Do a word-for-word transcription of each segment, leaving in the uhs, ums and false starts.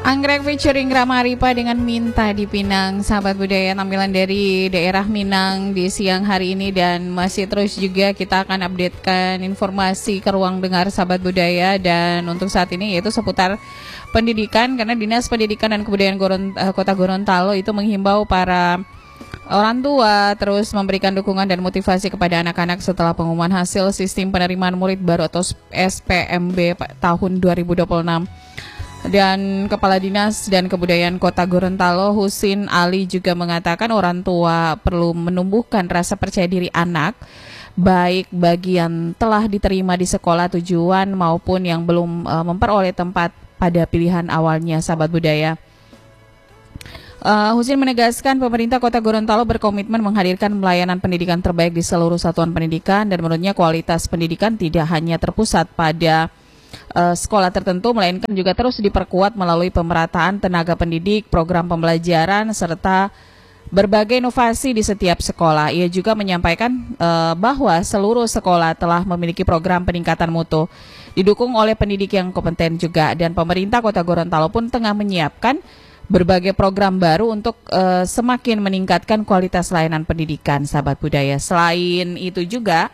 Anggrek featuring Rama Aripa dengan Minta di Pinang. Sahabat budaya, tampilan dari daerah Minang di siang hari ini, dan masih terus juga kita akan updatekan informasi ke ruang dengar sahabat budaya. Dan untuk saat ini yaitu seputar pendidikan, karena Dinas Pendidikan dan Kebudayaan Goron, uh, Kota Gorontalo itu menghimbau para orang tua terus memberikan dukungan dan motivasi kepada anak-anak setelah pengumuman hasil sistem penerimaan murid baru atau S P M B tahun dua ribu dua puluh enam. Dan Kepala Dinas dan Kebudayaan Kota Gorontalo Husin Ali juga mengatakan orang tua perlu menumbuhkan rasa percaya diri anak, baik bagi yang telah diterima di sekolah tujuan maupun yang belum uh, memperoleh tempat pada pilihan awalnya, sahabat budaya. Uh, Husin menegaskan pemerintah Kota Gorontalo berkomitmen menghadirkan pelayanan pendidikan terbaik di seluruh satuan pendidikan, dan menurutnya kualitas pendidikan tidak hanya terpusat pada Uh, sekolah tertentu, melainkan juga terus diperkuat melalui pemerataan tenaga pendidik, program pembelajaran, serta berbagai inovasi di setiap sekolah. Ia juga menyampaikan uh, bahwa seluruh sekolah telah memiliki program peningkatan mutu, didukung oleh pendidik yang kompeten juga, dan pemerintah Kota Gorontalo pun tengah menyiapkan berbagai program baru untuk uh, semakin meningkatkan kualitas layanan pendidikan, sahabat budaya. Selain itu juga,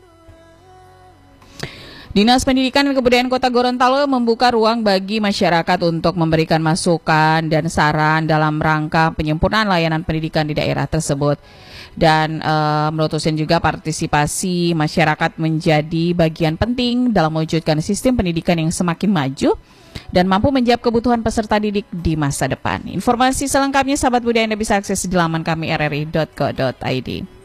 Dinas Pendidikan dan Kebudayaan Kota Gorontalo membuka ruang bagi masyarakat untuk memberikan masukan dan saran dalam rangka penyempurnaan layanan pendidikan di daerah tersebut. Dan e, menurut Husin juga partisipasi masyarakat menjadi bagian penting dalam mewujudkan sistem pendidikan yang semakin maju dan mampu menjawab kebutuhan peserta didik di masa depan. Informasi selengkapnya sahabat budaya Anda bisa akses di laman kami r r i dot co dot i d.